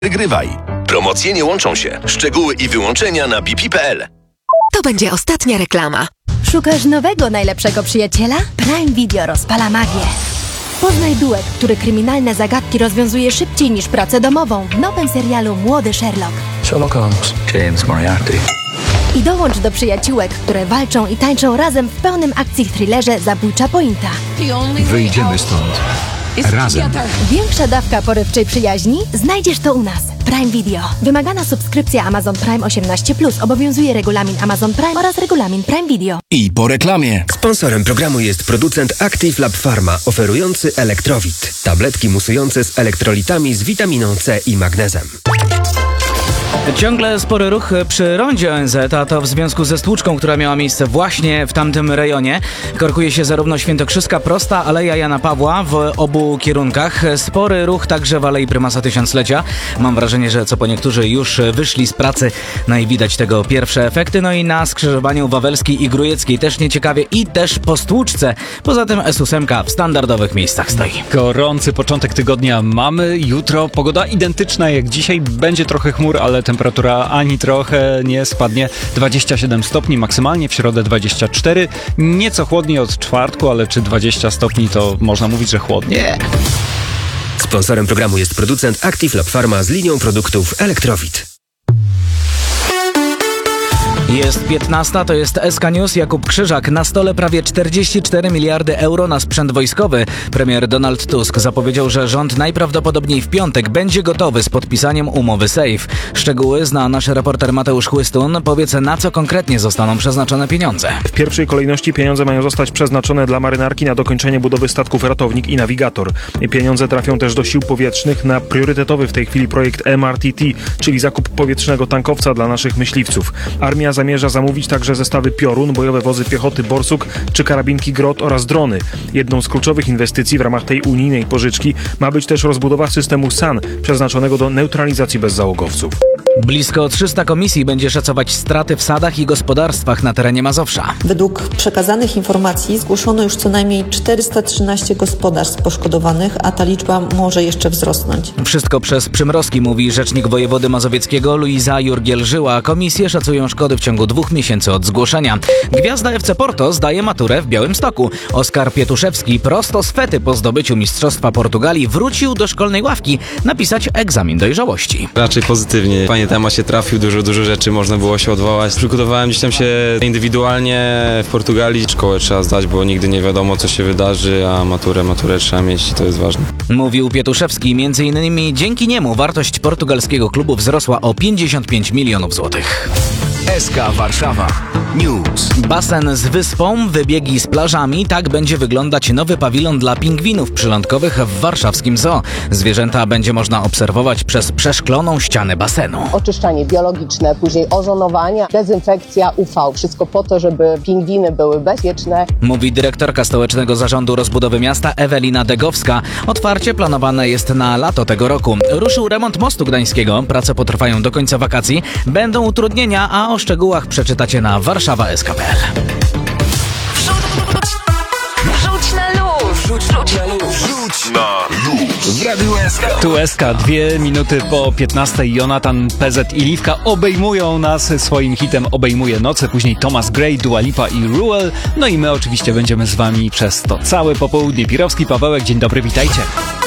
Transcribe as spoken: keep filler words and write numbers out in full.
Wygrywaj. Promocje nie łączą się. Szczegóły i wyłączenia na b p kropka p l. To będzie ostatnia reklama. Szukasz nowego, najlepszego przyjaciela? Prime Video rozpala magię. Poznaj duet, który kryminalne zagadki rozwiązuje szybciej niż pracę domową w nowym serialu Młody Sherlock. Sherlock Holmes, James Moriarty. I dołącz do przyjaciółek, które walczą i tańczą razem w pełnym akcji thrillerze Zabójcza Pointa. Wyjdziemy stąd razem. Większa dawka porywczej przyjaźni? Znajdziesz to u nas. Prime Video. Wymagana subskrypcja Amazon Prime osiemnaście plus. Obowiązuje regulamin Amazon Prime oraz regulamin Prime Video. I po reklamie. Sponsorem programu jest producent Active Lab Pharma, oferujący Elektrowit. Tabletki musujące z elektrolitami z witaminą C i magnezem. Ciągle spory ruch przy rondzie O N Z, a to w związku ze stłuczką, która miała miejsce właśnie w tamtym rejonie. Korkuje się zarówno Świętokrzyska, Prosta, Aleja Jana Pawła w obu kierunkach. Spory ruch także w Alei Prymasa Tysiąclecia. Mam wrażenie, że co po niektórzy już wyszli z pracy, no i widać tego pierwsze efekty. No i na skrzyżowaniu Wawelskiej i Grujeckiej też nieciekawie i też po stłuczce. Poza tym S osiem w standardowych miejscach stoi. Gorący początek tygodnia mamy. Jutro pogoda identyczna jak dzisiaj. Będzie trochę chmur, ale temperatura ani trochę nie spadnie. dwadzieścia siedem stopni maksymalnie, w środę dwadzieścia cztery. Nieco chłodniej od czwartku, ale czy dwadzieścia stopni to można mówić, że chłodnie? Sponsorem programu jest producent Active Lab Pharma z linią produktów Elektrowit. Jest piętnasta, to jest S K News, Jakub Krzyżak. Na stole prawie czterdzieści cztery miliardy euro na sprzęt wojskowy. Premier Donald Tusk zapowiedział, że rząd najprawdopodobniej w piątek będzie gotowy z podpisaniem umowy SAFE. Szczegóły zna nasz reporter Mateusz Chłystun. Powiedz, na co konkretnie zostaną przeznaczone pieniądze. W pierwszej kolejności pieniądze mają zostać przeznaczone dla marynarki na dokończenie budowy statków Ratownik i Nawigator. Pieniądze trafią też do sił powietrznych na priorytetowy w tej chwili projekt M R T T, czyli zakup powietrznego tankowca dla naszych myśliwców. Armia zamierza zamówić także zestawy Piorun, bojowe wozy piechoty Borsuk czy karabinki Grot oraz drony. Jedną z kluczowych inwestycji w ramach tej unijnej pożyczki ma być też rozbudowa systemu S A N przeznaczonego do neutralizacji bezzałogowców. Blisko trzysta komisji będzie szacować straty w sadach i gospodarstwach na terenie Mazowsza. Według przekazanych informacji zgłoszono już co najmniej czterysta trzynaście gospodarstw poszkodowanych, a ta liczba może jeszcze wzrosnąć. Wszystko przez przymrozki, mówi rzecznik wojewody mazowieckiego Luiza Jurgiel-Żyła. Komisje szacują szkody w ciągu dwóch miesięcy od zgłoszenia. Gwiazda F C Porto zdaje maturę w Białymstoku. Oskar Pietuszewski prosto z Fety po zdobyciu Mistrzostwa Portugalii wrócił do szkolnej ławki napisać egzamin dojrzałości. Raczej pozytywnie. Pamiętam, się trafił, dużo, dużo rzeczy można było się odwołać. Przygotowałem gdzieś tam się indywidualnie w Portugalii. Szkołę trzeba zdać, bo nigdy nie wiadomo, co się wydarzy, a maturę, maturę trzeba mieć i to jest ważne. Mówił Pietuszewski. Między innymi dzięki niemu wartość portugalskiego klubu wzrosła o pięćdziesiąt pięć milionów złotych. S K Warszawa News. Basen z wyspą, wybiegi z plażami. Tak będzie wyglądać nowy pawilon dla pingwinów przylądkowych w warszawskim zoo. Zwierzęta będzie można obserwować przez przeszkloną ścianę basenu. Oczyszczanie biologiczne, później ozonowanie, dezynfekcja U V. Wszystko po to, żeby pingwiny były bezpieczne. Mówi dyrektorka Stołecznego Zarządu Rozbudowy Miasta Ewelina Degowska. Otwarcie planowane jest na lato tego roku. Ruszył remont mostu gdańskiego. Prace potrwają do końca wakacji. Będą utrudnienia, a o szczegółach przeczytacie na warszawa kropka s k kropka p l. Wrzuć na luz! Rzuć na luz! Rzuć na luz! W Radiu S K. Tu S K, dwie minuty po piętnastej. Jonathan, P Z i Liwka obejmują nas swoim hitem Obejmuje noce. Później Thomas Gray, Dua Lipa i Ruel. No i my oczywiście będziemy z wami przez to całe popołudnie. Pirowski, Pawełek, dzień dobry, witajcie.